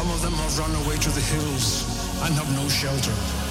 Some of them have run away to the hills and have no shelter.